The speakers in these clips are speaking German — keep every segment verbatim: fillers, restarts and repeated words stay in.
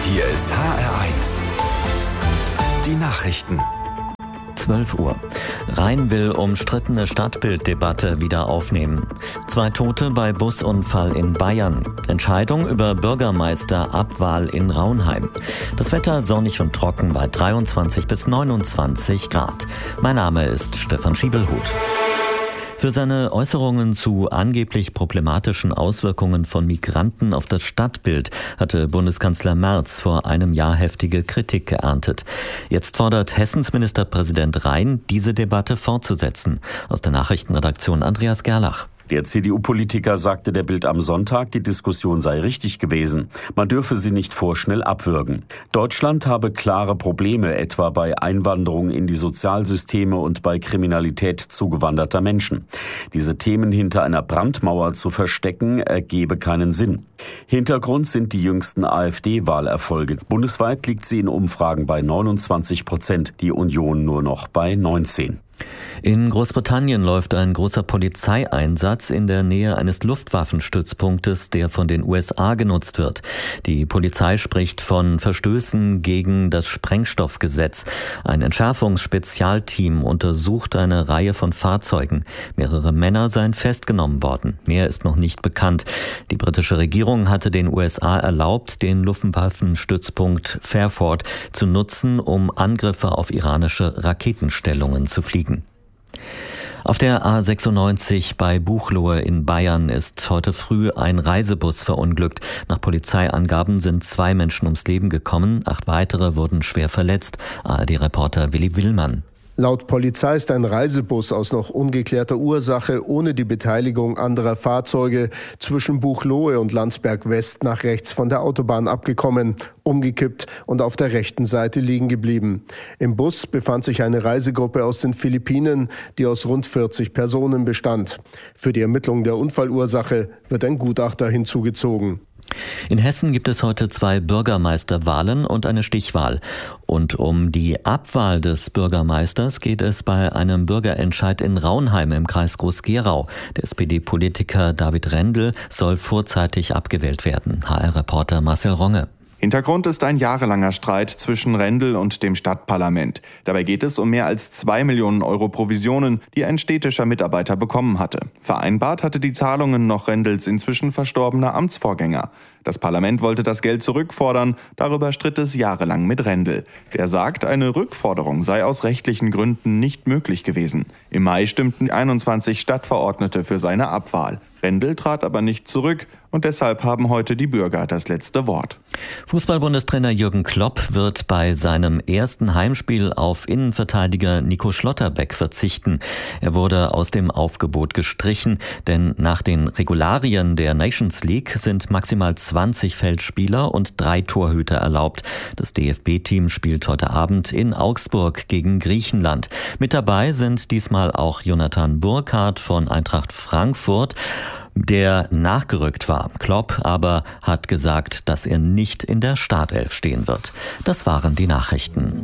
Hier ist H R eins. Die Nachrichten. zwölf Uhr. Rhein will umstrittene Stadtbilddebatte wieder aufnehmen. Zwei Tote bei Busunfall in Bayern. Entscheidung über Bürgermeisterabwahl in Raunheim. Das Wetter sonnig und trocken bei dreiundzwanzig bis neunundzwanzig Grad. Mein Name ist Stefan Schiebelhut. Für seine Äußerungen zu angeblich problematischen Auswirkungen von Migranten auf das Stadtbild hatte Bundeskanzler Merz vor einem Jahr heftige Kritik geerntet. Jetzt fordert Hessens Ministerpräsident Rhein, diese Debatte fortzusetzen. Aus der Nachrichtenredaktion Andreas Gerlach. Der C D U-Politiker sagte der Bild am Sonntag, die Diskussion sei richtig gewesen. Man dürfe sie nicht vorschnell abwürgen. Deutschland habe klare Probleme, etwa bei Einwanderung in die Sozialsysteme und bei Kriminalität zugewanderter Menschen. Diese Themen hinter einer Brandmauer zu verstecken, ergebe keinen Sinn. Hintergrund sind die jüngsten AfD-Wahlerfolge. Bundesweit liegt sie in Umfragen bei neunundzwanzig Prozent, die Union nur noch bei neunzehn. In Großbritannien läuft ein großer Polizeieinsatz in der Nähe eines Luftwaffenstützpunktes, der von den U S A genutzt wird. Die Polizei spricht von Verstößen gegen das Sprengstoffgesetz. Ein Entschärfungsspezialteam untersucht eine Reihe von Fahrzeugen. Mehrere Männer seien festgenommen worden. Mehr ist noch nicht bekannt. Die britische Regierung hatte den U S A erlaubt, den Luftwaffenstützpunkt Fairford zu nutzen, um Angriffe auf iranische Raketenstellungen zu fliegen. Auf der A sechsundneunzig bei Buchloe in Bayern ist heute früh ein Reisebus verunglückt. Nach Polizeiangaben sind zwei Menschen ums Leben gekommen, acht weitere wurden schwer verletzt. A R D-Reporter Willi Willmann. Laut Polizei ist ein Reisebus aus noch ungeklärter Ursache ohne die Beteiligung anderer Fahrzeuge zwischen Buchloe und Landsberg West nach rechts von der Autobahn abgekommen, umgekippt und auf der rechten Seite liegen geblieben. Im Bus befand sich eine Reisegruppe aus den Philippinen, die aus rund vierzig Personen bestand. Für die Ermittlung der Unfallursache wird ein Gutachter hinzugezogen. In Hessen gibt es heute zwei Bürgermeisterwahlen und eine Stichwahl. Und um die Abwahl des Bürgermeisters geht es bei einem Bürgerentscheid in Raunheim im Kreis Groß-Gerau. Der S P D-Politiker David Rendel soll vorzeitig abgewählt werden. H R-Reporter Marcel Ronge. Hintergrund ist ein jahrelanger Streit zwischen Rendel und dem Stadtparlament. Dabei geht es um mehr als zwei Millionen Euro Provisionen, die ein städtischer Mitarbeiter bekommen hatte. Vereinbart hatte die Zahlungen noch Rendels inzwischen verstorbener Amtsvorgänger. Das Parlament wollte das Geld zurückfordern, darüber stritt es jahrelang mit Rendel. Der sagt, eine Rückforderung sei aus rechtlichen Gründen nicht möglich gewesen. Im Mai stimmten einundzwanzig Stadtverordnete für seine Abwahl. Rendel trat aber nicht zurück und deshalb haben heute die Bürger das letzte Wort. Fußball-Bundestrainer Jürgen Klopp wird bei seinem ersten Heimspiel auf Innenverteidiger Nico Schlotterbeck verzichten. Er wurde aus dem Aufgebot gestrichen, denn nach den Regularien der Nations League sind maximal zwanzig Feldspieler und drei Torhüter erlaubt. Das D F B-Team spielt heute Abend in Augsburg gegen Griechenland. Mit dabei sind diesmal auch Jonathan Burkhardt von Eintracht Frankfurt, der nachgerückt war. Klopp aber hat gesagt, dass er nicht in der Startelf stehen wird. Das waren die Nachrichten.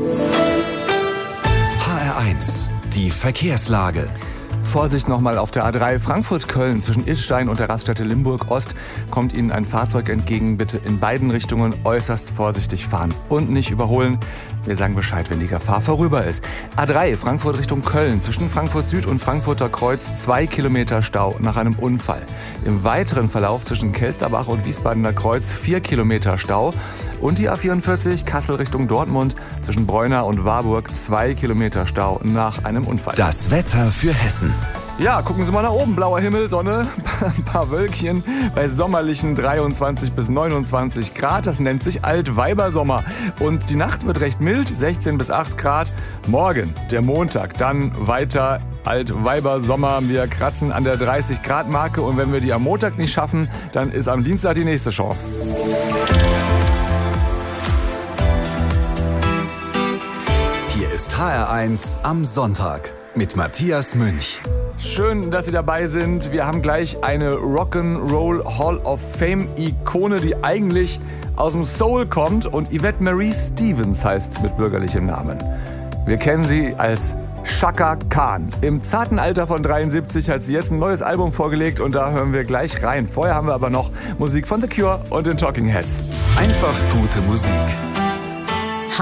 H R eins, die Verkehrslage. Vorsicht nochmal auf der A drei Frankfurt-Köln zwischen Idstein und der Raststätte Limburg Ost kommt Ihnen ein Fahrzeug entgegen. Bitte in beiden Richtungen äußerst vorsichtig fahren und nicht überholen. Wir sagen Bescheid, wenn die Gefahr vorüber ist. A drei Frankfurt Richtung Köln zwischen Frankfurt Süd und Frankfurter Kreuz zwei Kilometer Stau nach einem Unfall. Im weiteren Verlauf zwischen Kelsterbach und Wiesbadener Kreuz vier Kilometer Stau. Und die A vierundvierzig Kassel Richtung Dortmund zwischen Breuna und Warburg zwei Kilometer Stau nach einem Unfall. Das Wetter für Hessen. Ja, gucken Sie mal nach oben. Blauer Himmel, Sonne, ein paar Wölkchen bei sommerlichen dreiundzwanzig bis neunundzwanzig Grad. Das nennt sich Altweibersommer. Und die Nacht wird recht mild, sechzehn bis acht Grad. Morgen, der Montag, dann weiter Altweibersommer. Wir kratzen an der dreißig Grad Marke und wenn wir die am Montag nicht schaffen, dann ist am Dienstag die nächste Chance. Hier ist H R eins am Sonntag mit Matthias Münch. Schön, dass Sie dabei sind. Wir haben gleich eine Rock'n'Roll Hall of Fame Ikone, die eigentlich aus dem Soul kommt und Yvette Marie Stevens heißt mit bürgerlichem Namen. Wir kennen sie als Chaka Khan. Im zarten Alter von dreiundsiebzig hat sie jetzt ein neues Album vorgelegt und da hören wir gleich rein. Vorher haben wir aber noch Musik von The Cure und den Talking Heads. Einfach gute Musik.